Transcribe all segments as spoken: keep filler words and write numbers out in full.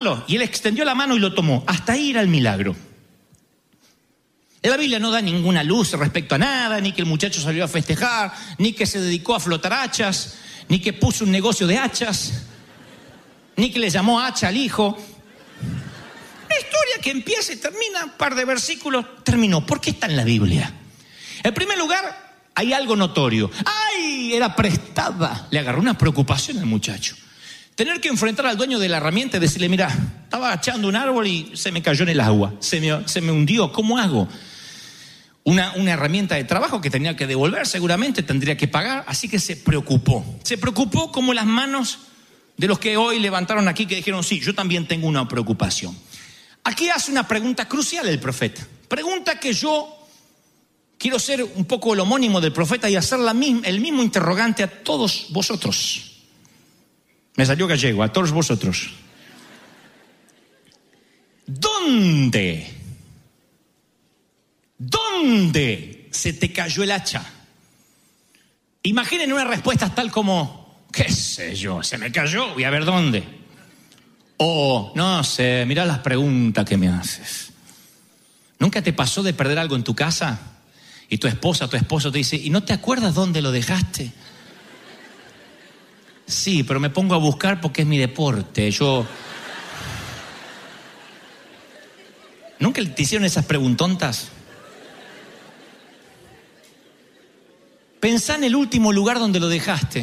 tómalo. Y él extendió la mano y lo tomó. Hasta ahí era el milagro. En la Biblia no da ninguna luz respecto a nada, ni que el muchacho salió a festejar, ni que se dedicó a flotar hachas, ni que puso un negocio de hachas, ni que le llamó hacha al hijo. Una historia que empieza y termina, un par de versículos, terminó. ¿Por qué está en la Biblia? En primer lugar, hay algo notorio. ¡Ay! Era prestada. Le agarró una preocupación al muchacho. Tener que enfrentar al dueño de la herramienta y decirle, mira, estaba echando un árbol y se me cayó en el agua, se me, se me hundió, ¿cómo hago? Una, una herramienta de trabajo que tenía que devolver, seguramente tendría que pagar, así que se preocupó. Se preocupó como las manos de los que hoy levantaron aquí que dijeron, sí, yo también tengo una preocupación. Aquí hace una pregunta crucial el profeta. Pregunta que yo quiero ser un poco el homónimo del profeta y hacer la misma, el mismo interrogante a todos vosotros. Me salió gallego, a todos vosotros. ¿Dónde? ¿Dónde se te cayó el hacha? Imaginen una respuesta tal como, qué sé yo, se me cayó, voy a ver dónde. O, no sé, mirá las preguntas que me haces. ¿Nunca te pasó de perder algo en tu casa? Y tu esposa, tu esposo te dice, ¿y no te acuerdas dónde lo dejaste? Sí, pero me pongo a buscar porque es mi deporte. Yo... ¿Nunca te hicieron esas preguntontas? Pensá en el último lugar donde lo dejaste.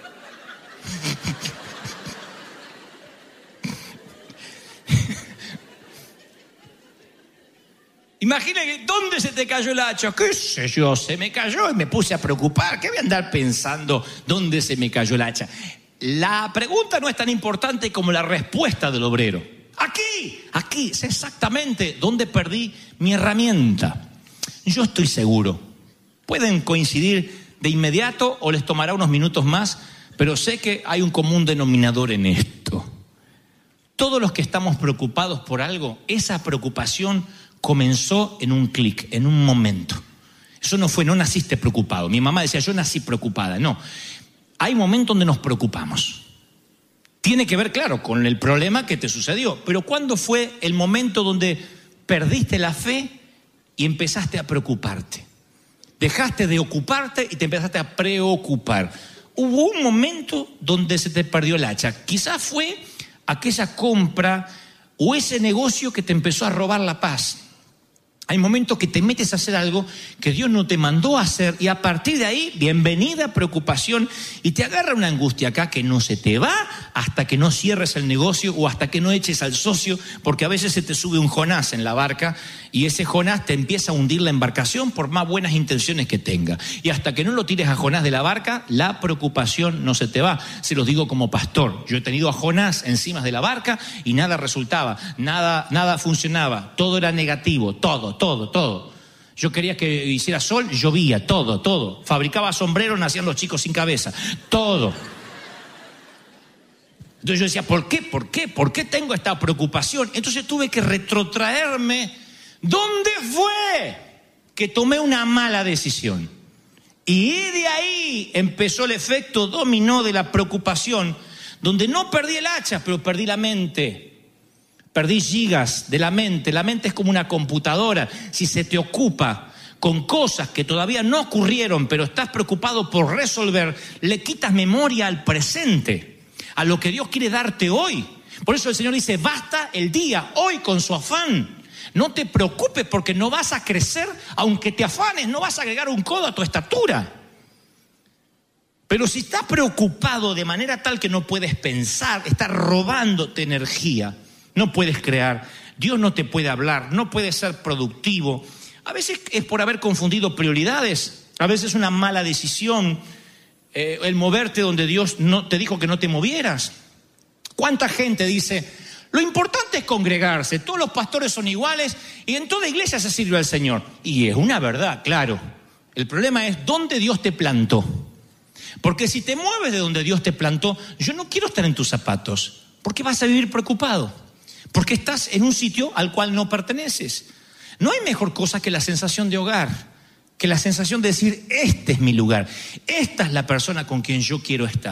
Imagínate, ¿dónde se te cayó el hacha? ¿Qué sé yo? Se me cayó y me puse a preocupar. ¿Qué voy a andar pensando dónde se me cayó el hacha? La pregunta no es tan importante como la respuesta del obrero. Aquí, aquí, sé exactamente dónde perdí mi herramienta. Yo estoy seguro. Pueden coincidir de inmediato o les tomará unos minutos más, pero sé que hay un común denominador en esto. Todos los que estamos preocupados por algo, esa preocupación comenzó en un clic, en un momento. Eso no fue, no naciste preocupado. Mi mamá decía, yo nací preocupada. No, hay momentos donde nos preocupamos. Tiene que ver, claro, con el problema que te sucedió. Pero ¿cuándo fue el momento donde perdiste la fe y empezaste a preocuparte? Dejaste de ocuparte y te empezaste a preocupar. Hubo un momento donde se te perdió el hacha. Quizás fue aquella compra o ese negocio que te empezó a robar la paz. Hay momentos que te metes a hacer algo que Dios no te mandó a hacer y a partir de ahí, bienvenida preocupación y te agarra una angustia acá que no se te va hasta que no cierres el negocio o hasta que no eches al socio, porque a veces se te sube un Jonás en la barca y ese Jonás te empieza a hundir la embarcación por más buenas intenciones que tenga. Y hasta que no lo tires a Jonás de la barca, la preocupación no se te va. Se los digo como pastor. Yo he tenido a Jonás encima de la barca y nada resultaba, nada, nada funcionaba, todo era negativo, todo. Todo, todo. Yo quería que hiciera sol, llovía, todo, todo. Fabricaba sombreros, nacían los chicos sin cabeza, todo. Entonces yo decía, ¿por qué? ¿Por qué? ¿Por qué tengo esta preocupación? Entonces tuve que retrotraerme. ¿Dónde fue que tomé una mala decisión? Y de ahí empezó el efecto dominó de la preocupación, donde no perdí el hacha, pero perdí la mente. Perdí gigas de la mente. La mente es como una computadora. Si se te ocupa con cosas que todavía no ocurrieron, pero estás preocupado por resolver, le quitas memoria al presente, a lo que Dios quiere darte hoy. Por eso el Señor dice, basta el día, hoy con su afán. No te preocupes porque no vas a crecer, aunque te afanes, no vas a agregar un codo a tu estatura. Pero si estás preocupado de manera tal que no puedes pensar, estás robándote energía. No puedes crear, Dios no te puede hablar, no puedes ser productivo. A veces es por haber confundido prioridades, a veces es una mala decisión, eh, el moverte donde Dios no te dijo que no te movieras. ¿Cuánta gente dice, lo importante es congregarse, todos los pastores son iguales y en toda iglesia se sirve al Señor? Y es una verdad, claro. El problema es dónde Dios te plantó. Porque si te mueves de donde Dios te plantó, yo no quiero estar en tus zapatos, porque vas a vivir preocupado. Porque estás en un sitio al cual no perteneces. No hay mejor cosa que la sensación de hogar, que la sensación de decir, este es mi lugar, esta es la persona con quien yo quiero estar.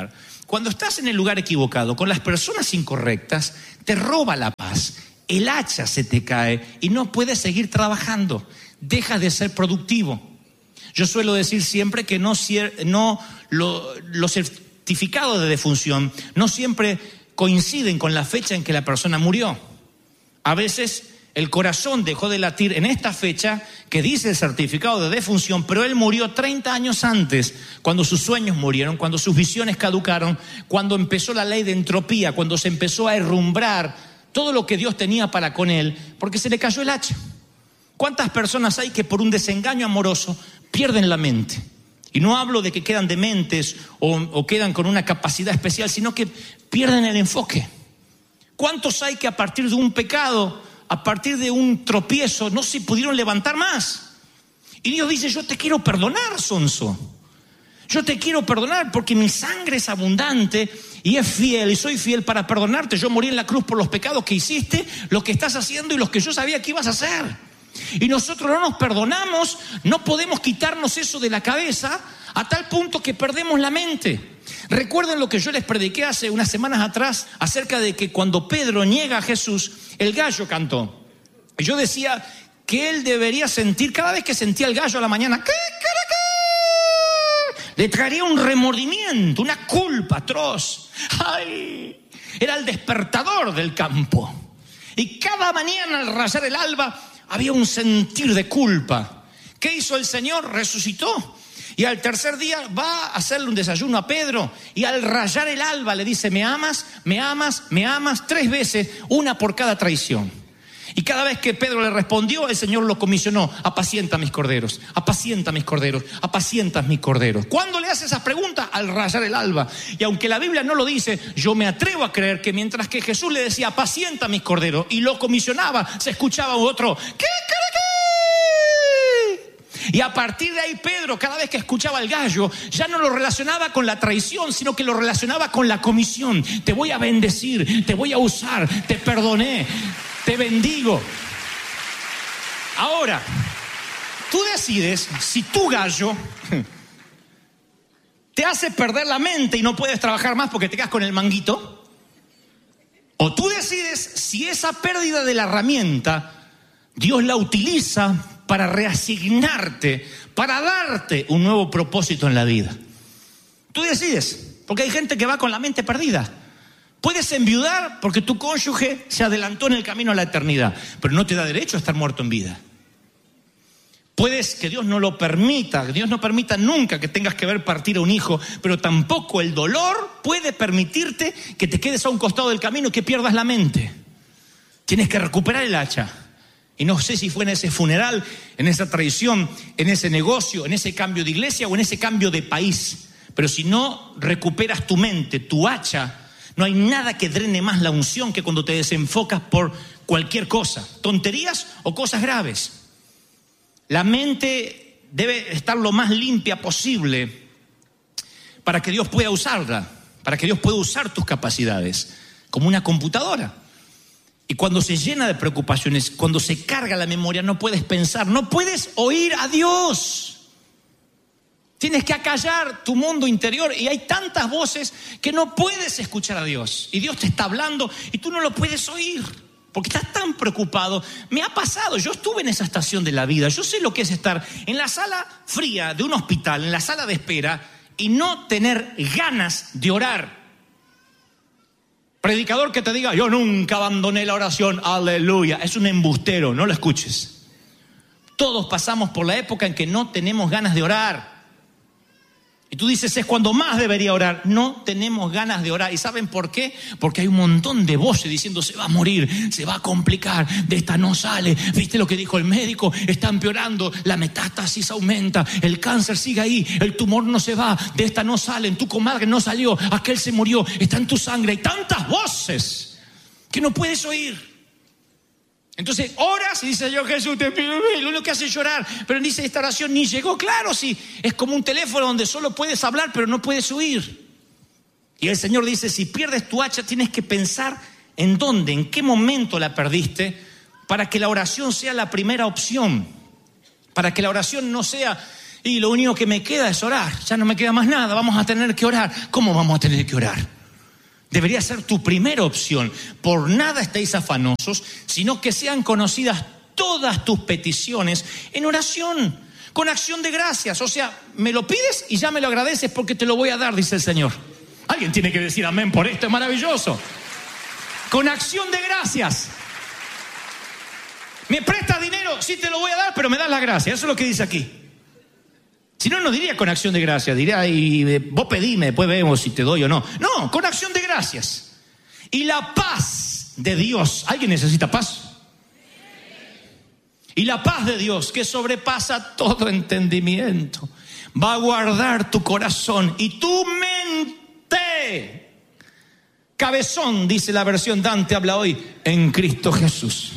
Cuando estás en el lugar equivocado, con las personas incorrectas, te roba la paz. El hacha se te cae y no puedes seguir trabajando. Dejas de ser productivo. Yo suelo decir siempre que no, no lo, los certificados de defunción no siempre coinciden con la fecha en que la persona murió. A veces el corazón dejó de latir en esta fecha que dice el certificado de defunción, pero él murió treinta años antes, cuando sus sueños murieron, cuando sus visiones caducaron, cuando empezó la ley de entropía, cuando se empezó a herrumbrar todo lo que Dios tenía para con él, porque se le cayó el hacha. ¿Cuántas personas hay que por un desengaño amoroso pierden la mente? Y no hablo de que quedan dementes o, o quedan con una capacidad especial, sino que pierden el enfoque. ¿Cuántos hay que a partir de un pecado, a partir de un tropiezo, no se pudieron levantar más? Y Dios dice, yo te quiero perdonar, sonso. Yo te quiero perdonar porque mi sangre es abundante y es fiel, y soy fiel para perdonarte. Yo morí en la cruz por los pecados que hiciste, los que estás haciendo y los que yo sabía que ibas a hacer. Y nosotros no nos perdonamos, no podemos quitarnos eso de la cabeza a tal punto que perdemos la mente. Recuerden lo que yo les prediqué hace unas semanas atrás acerca de que cuando Pedro niega a Jesús, el gallo cantó. Y yo decía que él debería sentir, cada vez que sentía el gallo a la mañana, ¿qué, qué, qué? Le traería un remordimiento, una culpa atroz. ¡Ay! Era el despertador del campo. Y cada mañana al rayar el alba había un sentir de culpa. ¿Qué hizo el Señor? Resucitó. Y al tercer día va a hacerle un desayuno a Pedro. Y al rayar el alba le dice, ¿me amas? ¿Me amas? ¿Me amas? Tres veces, una por cada traición. Y cada vez que Pedro le respondió, el Señor lo comisionó: apacienta mis corderos, apacienta mis corderos, apacienta mis corderos. ¿Cuándo le hace esas preguntas? Al rayar el alba. Y aunque la Biblia no lo dice, yo me atrevo a creer que mientras que Jesús le decía, apacienta mis corderos, y lo comisionaba, se escuchaba otro, ¿qué, qué, qué? Y a partir de ahí Pedro, cada vez que escuchaba el gallo, ya no lo relacionaba con la traición, sino que lo relacionaba con la comisión. Te voy a bendecir, te voy a usar, te perdoné, te bendigo. Ahora, tú decides si tu gallo te hace perder la mente y no puedes trabajar más porque te quedas con el manguito, o tú decides si esa pérdida de la herramienta Dios la utiliza para reasignarte, para darte un nuevo propósito en la vida. Tú decides, porque hay gente que va con la mente perdida. Puedes enviudar porque tu cónyuge se adelantó en el camino a la eternidad, pero no te da derecho a estar muerto en vida. Puedes que Dios no lo permita, que Dios no permita nunca que tengas que ver partir a un hijo, pero tampoco el dolor puede permitirte que te quedes a un costado del camino y que pierdas la mente. Tienes que recuperar el hacha. Y no sé si fue en ese funeral, en esa traición, en ese negocio, en ese cambio de iglesia o en ese cambio de país. Pero si no recuperas tu mente, tu hacha, no hay nada que drene más la unción que cuando te desenfocas por cualquier cosa, tonterías o cosas graves. La mente debe estar lo más limpia posible para que Dios pueda usarla, para que Dios pueda usar tus capacidades, como una computadora. Y cuando se llena de preocupaciones, cuando se carga la memoria, no puedes pensar, no puedes oír a Dios. Tienes que acallar tu mundo interior y hay tantas voces que no puedes escuchar a Dios. Y Dios te está hablando y tú no lo puedes oír porque estás tan preocupado. Me ha pasado, yo estuve en esa estación de la vida. Yo sé lo que es estar en la sala fría de un hospital, en la sala de espera y no tener ganas de orar. Predicador que te diga, yo nunca abandoné la oración, aleluya, es un embustero, no lo escuches. Todos pasamos por la época en que no tenemos ganas de orar. Y tú dices, es cuando más debería orar. No tenemos ganas de orar. ¿Y saben por qué? Porque hay un montón de voces diciendo, se va a morir, se va a complicar, de esta no sale. ¿Viste lo que dijo el médico? Está empeorando, la metástasis aumenta, el cáncer sigue ahí, el tumor no se va, de esta no sale, tu comadre no salió, aquel se murió, está en tu sangre. Hay tantas voces que no puedes oír. Entonces oras y dices, yo Jesús te pido, lo único que hace es llorar. Pero dice, esta oración ni llegó. Claro, sí, es como un teléfono donde solo puedes hablar pero no puedes oír. Y el Señor dice, si pierdes tu hacha tienes que pensar en dónde, en qué momento la perdiste, para que la oración sea la primera opción, para que la oración no sea Y lo único que me queda es orar. Ya no me queda más nada. Vamos a tener que orar. ¿Cómo vamos a tener que orar? Debería ser tu primera opción. Por nada estéis afanosos, sino que sean conocidas todas tus peticiones en oración, con acción de gracias. O sea, me lo pides y ya me lo agradeces porque te lo voy a dar, dice el Señor. Alguien tiene que decir amén por esto, es maravilloso. Con acción de gracias. Me prestas dinero, sí te lo voy a dar, pero me das la gracia. Eso es lo que dice aquí. Si no, no diría con acción de gracias. Diría, y vos pedime, después vemos si te doy o no. No, con acción de gracias. Y la paz de Dios. ¿Alguien necesita paz? Y la paz de Dios, que sobrepasa todo entendimiento, va a guardar tu corazón y tu mente. Cabezón, dice la versión Dante, habla hoy, en Cristo Jesús.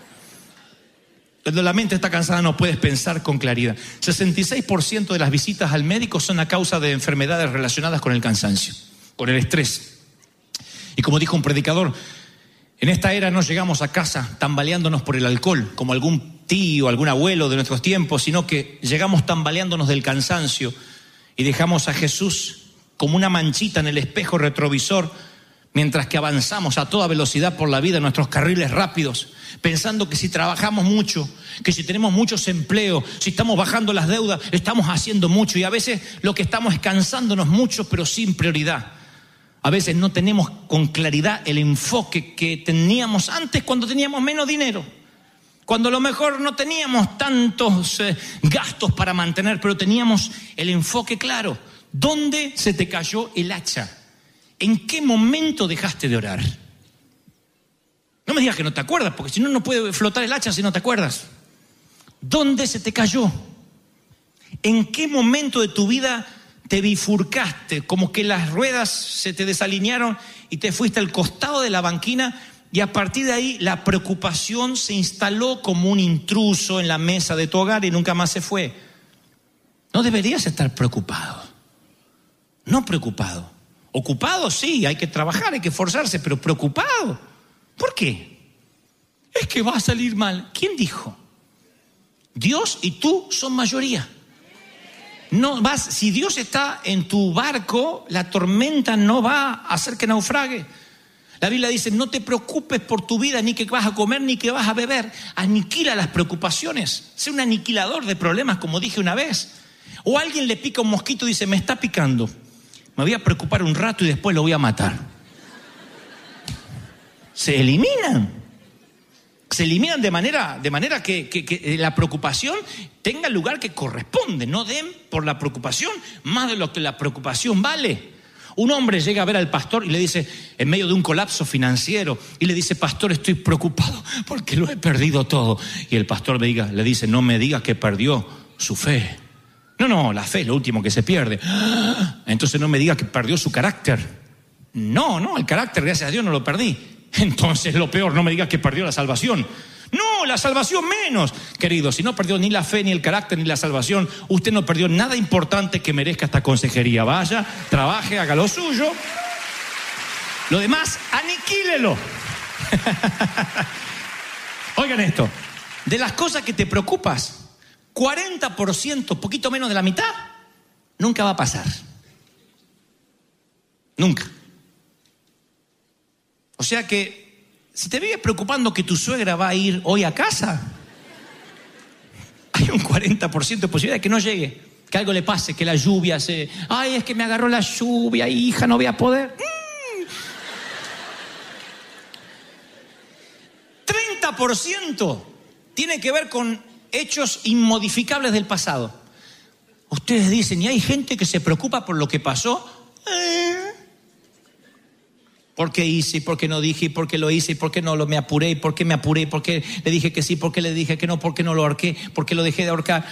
Cuando la mente está cansada no puedes pensar con claridad. sesenta y seis por ciento de las visitas al médico son a causa de enfermedades relacionadas con el cansancio, con el estrés. Y como dijo un predicador, en esta era no llegamos a casa tambaleándonos por el alcohol, como algún tío, algún abuelo de nuestros tiempos, sino que llegamos tambaleándonos del cansancio y dejamos a Jesús como una manchita en el espejo retrovisor, mientras que avanzamos a toda velocidad por la vida en nuestros carriles rápidos, pensando que si trabajamos mucho, que si tenemos muchos empleos, si estamos bajando las deudas, estamos haciendo mucho, y a veces lo que estamos es cansándonos mucho, pero sin prioridad. A veces no tenemos con claridad el enfoque que teníamos antes cuando teníamos menos dinero, cuando a lo mejor no teníamos tantos eh, gastos para mantener, pero teníamos el enfoque claro. ¿Dónde se te cayó el hacha? ¿En qué momento dejaste de orar? No me digas que no te acuerdas, porque si no, no puede flotar el hacha si no te acuerdas. ¿Dónde se te cayó? ¿En qué momento de tu vida te bifurcaste? Como que las ruedas se te desalinearon y te fuiste al costado de la banquina, y a partir de ahí la preocupación se instaló como un intruso en la mesa de tu hogar y nunca más se fue. No deberías estar preocupado. No preocupado. Ocupado, sí, hay que trabajar, hay que esforzarse, pero preocupado. ¿Por qué? Es que va a salir mal. ¿Quién dijo? Dios y tú son mayoría. No vas, si Dios está en tu barco, la tormenta no va a hacer que naufrague. La Biblia dice, no te preocupes por tu vida, ni que vas a comer, ni que vas a beber. Aniquila las preocupaciones. Sé un aniquilador de problemas, como dije una vez. O alguien le pica un mosquito y dice, me está picando. Me voy a preocupar un rato y después lo voy a matar. Se eliminan. Se eliminan de manera, de manera que, que, que la preocupación tenga el lugar que corresponde. No den por la preocupación más de lo que la preocupación vale. Un hombre llega a ver al pastor y le dice, en medio de un colapso financiero, y le dice, pastor, estoy preocupado porque lo he perdido todo. Y el pastor le, diga, le dice, no me digas que perdió su fe. No, no, la fe es lo último que se pierde. Entonces no me digas que perdió su carácter. No, no, el carácter, gracias a Dios, no lo perdí. Entonces lo peor, no me digas que perdió la salvación. No, la salvación menos. Querido, si no perdió ni la fe, ni el carácter, ni la salvación, usted no perdió nada importante que merezca esta consejería. Vaya, trabaje, haga lo suyo. Lo demás, aniquílelo. Oigan esto, de las cosas que te preocupas, cuarenta por ciento, poquito menos de la mitad, nunca va a pasar. Nunca. O sea que si te vives preocupando que tu suegra va a ir hoy a casa, hay un cuarenta por ciento de posibilidad de que no llegue, que algo le pase, que la lluvia se... Ay, es que me agarró la lluvia, hija, no voy a poder. Mm. treinta por ciento tiene que ver con hechos inmodificables del pasado. Ustedes dicen, ¿y hay gente que se preocupa por lo que pasó? Eh... ¿Por qué hice? ¿Por qué no dije? ¿Por qué lo hice? ¿Por qué no lo me apuré? ¿Por qué me apuré? ¿Por qué le dije que sí? ¿Por qué le dije que no? ¿Por qué no lo ahorqué? ¿Por qué lo dejé de ahorcar?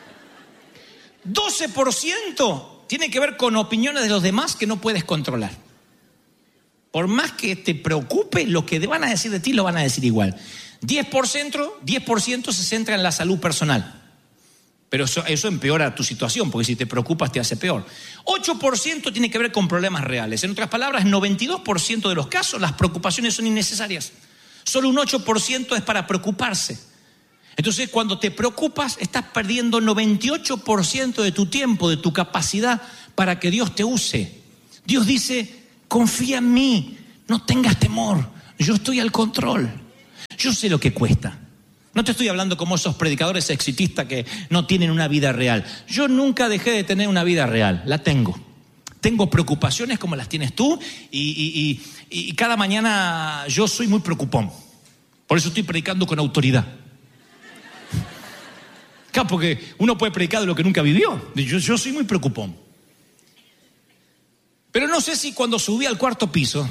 doce por ciento tiene que ver con opiniones de los demás que no puedes controlar. Por más que te preocupe, lo que van a decir de ti lo van a decir igual. diez por ciento, diez por ciento se centra en la salud personal. Pero eso, eso empeora tu situación, porque si te preocupas te hace peor. ocho por ciento tiene que ver con problemas reales. En otras palabras, noventa y dos por ciento de los casos las preocupaciones son innecesarias. Solo un ocho por ciento es para preocuparse. Entonces, cuando te preocupas, estás perdiendo noventa y ocho por ciento de tu tiempo, de tu capacidad para que Dios te use. Dios dice, confía en mí, no tengas temor, yo estoy al control. Yo sé lo que cuesta. No te estoy hablando como esos predicadores exitistas que no tienen una vida real. Yo nunca dejé de tener una vida real, la tengo. Tengo preocupaciones como las tienes tú y, y, y, y cada mañana yo soy muy preocupón. Por eso estoy predicando con autoridad. Claro, porque uno puede predicar de lo que nunca vivió. Yo, yo soy muy preocupón. Pero no sé si cuando subí al cuarto piso...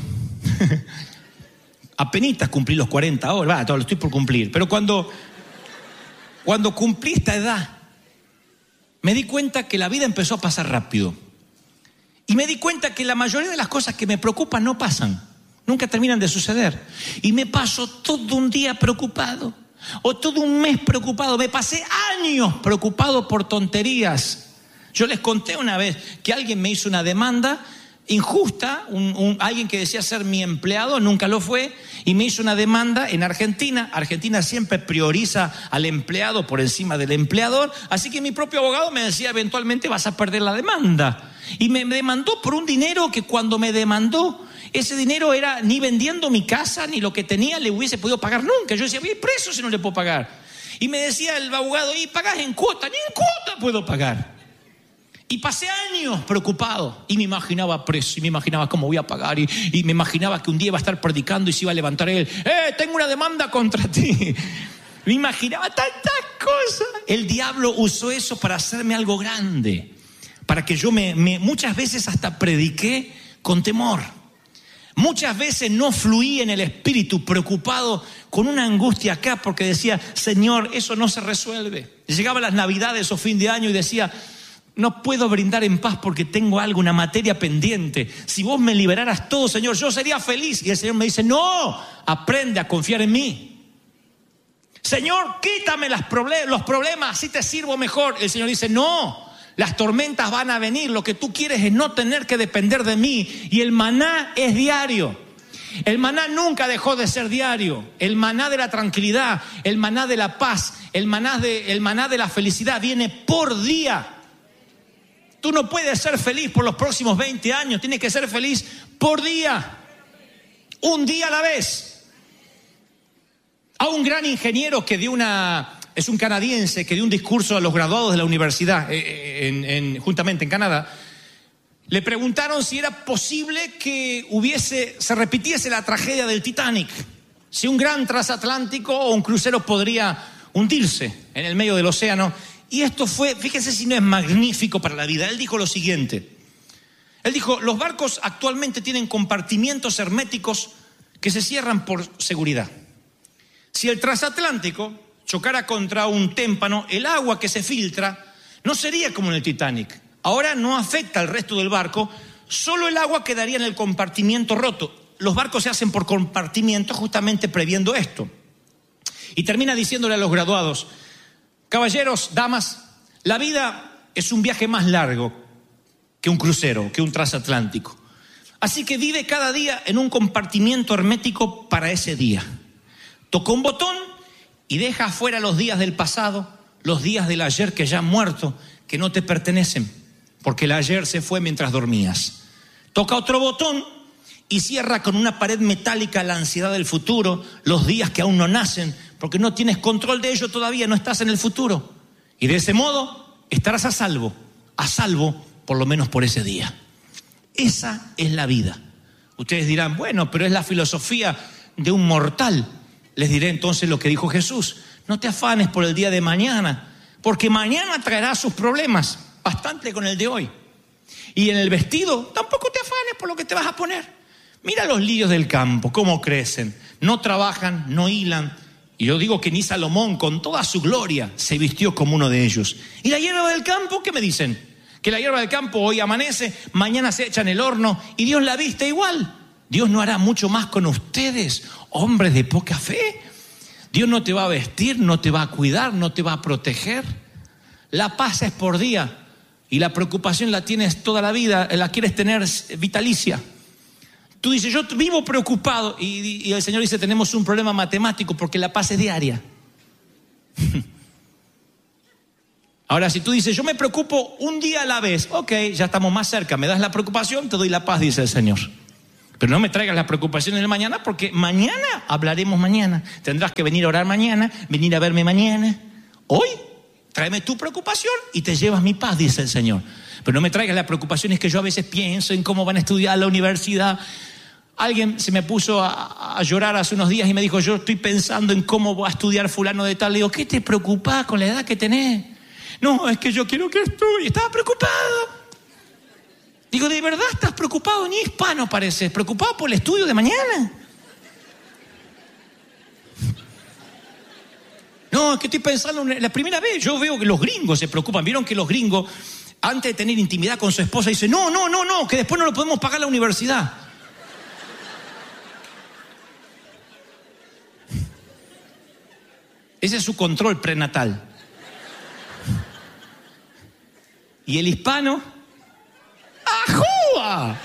Apenitas cumplí los cuarenta ahora, va, todo lo estoy por cumplir. Pero cuando, cuando cumplí esta edad, me di cuenta que la vida empezó a pasar rápido. Y me di cuenta que la mayoría de las cosas que me preocupan no pasan. Nunca terminan de suceder. Y me paso todo un día preocupado. O todo un mes preocupado. Me pasé años preocupado por tonterías. Yo les conté una vez que alguien me hizo una demanda injusta, un, un, alguien que decía ser mi empleado, nunca lo fue, y me hizo una demanda en Argentina. Argentina siempre prioriza al empleado por encima del empleador, así que mi propio abogado me decía, eventualmente vas a perder la demanda. Y me demandó por un dinero que cuando me demandó, ese dinero era ni vendiendo mi casa, ni lo que tenía le hubiese podido pagar nunca. Yo decía, voy preso si no le puedo pagar. Y me decía el abogado, y pagás en cuota, ni en cuota puedo pagar. Y pasé años preocupado y me imaginaba preso y me imaginaba cómo voy a pagar y, y me imaginaba que un día iba a estar predicando y se iba a levantar él. ¡Eh, tengo una demanda contra ti! Me imaginaba tantas cosas. El diablo usó eso para hacerme algo grande, para que yo me, me muchas veces hasta prediqué con temor. Muchas veces no fluí en el espíritu, preocupado con una angustia acá porque decía, Señor, eso no se resuelve. Llegaban las Navidades o fin de año y decía, no puedo brindar en paz porque tengo algo, una materia pendiente. Si vos me liberaras todo, Señor, yo sería feliz. Y el Señor me dice, no, aprende a confiar en mí. Señor, quítame las problem- los problemas, así te sirvo mejor. El Señor dice, no, las tormentas van a venir. Lo que tú quieres es no tener que depender de mí. Y el maná es diario. El maná nunca dejó de ser diario. El maná de la tranquilidad, el maná de la paz, el maná de, el maná de la felicidad viene por día. Tú no puedes ser feliz por los próximos veinte años, tienes que ser feliz por día, un día a la vez. A un gran ingeniero que dio una, es un canadiense que dio un discurso a los graduados de la universidad, en, en, juntamente en Canadá, le preguntaron si era posible que hubiese, se repitiese la tragedia del Titanic, si un gran transatlántico o un crucero podría hundirse en el medio del océano. Y esto fue, fíjense si no es magnífico para la vida. Él dijo lo siguiente. Él dijo, los barcos actualmente tienen compartimientos herméticos que se cierran por seguridad. Si el transatlántico chocara contra un témpano, el agua que se filtra no sería como en el Titanic. Ahora no afecta al resto del barco, solo el agua quedaría en el compartimiento roto. Los barcos se hacen por compartimientos justamente previendo esto. Y termina diciéndole a los graduados, caballeros, damas, la vida es un viaje más largo que un crucero, que un transatlántico. Así que vive cada día en un compartimiento hermético para ese día. Toca un botón y deja afuera los días del pasado, los días del ayer que ya han muerto, que no te pertenecen, porque el ayer se fue mientras dormías. Toca otro botón y cierra con una pared metálica la ansiedad del futuro, los días que aún no nacen, porque no tienes control de ello todavía, no estás en el futuro. Y de ese modo estarás a salvo, a salvo por lo menos por ese día. Esa es la vida. Ustedes dirán, bueno, pero es la filosofía de un mortal. Les diré entonces lo que dijo Jesús. No te afanes por el día de mañana, porque mañana traerá sus problemas, bastante con el de hoy. Y en el vestido, tampoco te afanes por lo que te vas a poner. Mira los lirios del campo, cómo crecen. No trabajan, no hilan. Y yo digo que ni Salomón, con toda su gloria, se vistió como uno de ellos. ¿Y la hierba del campo? ¿Qué me dicen? Que la hierba del campo hoy amanece, mañana se echa en el horno y Dios la viste igual. Dios no hará mucho más con ustedes, hombres de poca fe. Dios no te va a vestir, no te va a cuidar, no te va a proteger. La paz es por día y la preocupación la tienes toda la vida, la quieres tener vitalicia. Tú dices, yo vivo preocupado y, y el Señor dice, tenemos un problema matemático porque la paz es diaria. Ahora, si tú dices, yo me preocupo un día a la vez, ok, ya estamos más cerca, me das la preocupación, te doy la paz, dice el Señor. Pero no me traigas la preocupación en el mañana, porque mañana hablaremos mañana. Tendrás que venir a orar mañana, venir a verme mañana. Hoy, tráeme tu preocupación y te llevas mi paz, dice el Señor. Pero no me traigas la preocupación, es que yo a veces pienso en cómo van a estudiar a la universidad. Alguien se me puso a, a llorar hace unos días y me dijo, yo estoy pensando en cómo va a estudiar fulano de tal. Le digo, ¿qué te preocupa con la edad que tenés? No, es que yo quiero que estudie. Estaba preocupado. Digo, ¿de verdad estás preocupado? Ni hispano pareces. ¿Preocupado por el estudio de mañana? No, es que estoy pensando, la primera vez yo veo que los gringos se preocupan. ¿Vieron que los gringos, antes de tener intimidad con su esposa, dicen, no, no, no, no, que después no lo podemos pagar la universidad? Ese es su control prenatal. Y el hispano, ¡ajúa!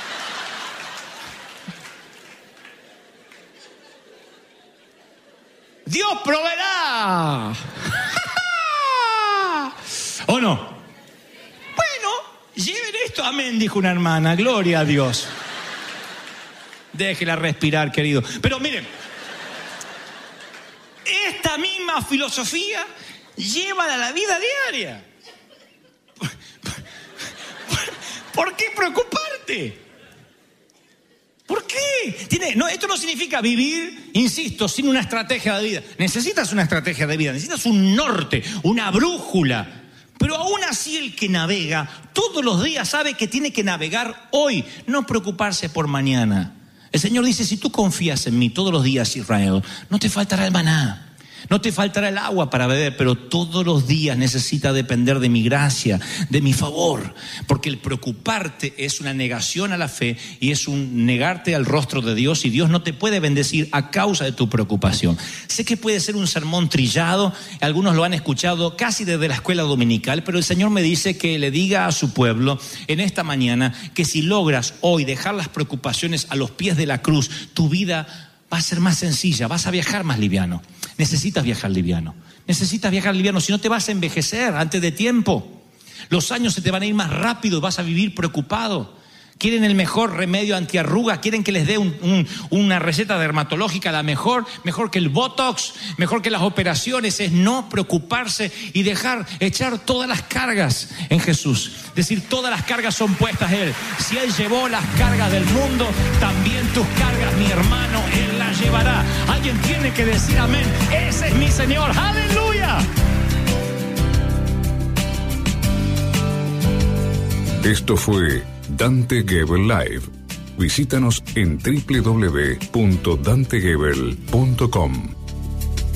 Dios proveerá. ¿O no? Bueno, lleven esto. Amén, dijo una hermana. Gloria a Dios. Déjela respirar, querido. Pero miren, esta misma filosofía llévala a la vida diaria. ¿Por qué preocuparte? ¿Por qué? Tiene, no, esto no significa vivir, insisto, sin una estrategia de vida. Necesitas una estrategia de vida, necesitas un norte, una brújula. Pero aún así el que navega todos los días sabe que tiene que navegar hoy, no preocuparse por mañana. El Señor dice, si tú confías en mí todos los días, Israel, no te faltará el maná. No te faltará el agua para beber, pero todos los días necesitas depender de mi gracia, de mi favor. Porque el preocuparte es una negación a la fe y es un negarte al rostro de Dios, y Dios no te puede bendecir a causa de tu preocupación. Sé que puede ser un sermón trillado, algunos lo han escuchado casi desde la escuela dominical, pero el Señor me dice que le diga a su pueblo en esta mañana que si logras hoy dejar las preocupaciones a los pies de la cruz, tu vida va a ser más sencilla, vas a viajar más liviano. Necesitas viajar liviano. Necesitas viajar liviano, si no te vas a envejecer antes de tiempo. Los años se te van a ir más rápido y vas a vivir preocupado. Quieren el mejor remedio antiarruga, quieren que les dé un, un, una receta dermatológica, la mejor, mejor que el Botox, mejor que las operaciones. Es no preocuparse y dejar, echar todas las cargas en Jesús. Decir, todas las cargas son puestas en Él. Si Él llevó las cargas del mundo, también tus cargas, mi hermano, Él las llevará. Alguien tiene que decir amén. Ese es mi Señor. ¡Aleluya! Esto fue Dante Gebel Live. Visítanos en doble u doble u doble u punto dante gebel punto com.